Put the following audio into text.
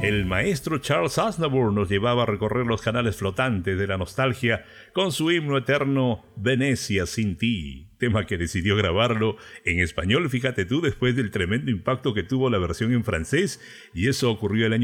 El maestro Charles Aznavour nos llevaba a recorrer los canales flotantes de la nostalgia con su himno eterno Venecia sin ti, tema que decidió grabarlo en español, fíjate tú, después del tremendo impacto que tuvo la versión en francés, y eso ocurrió el año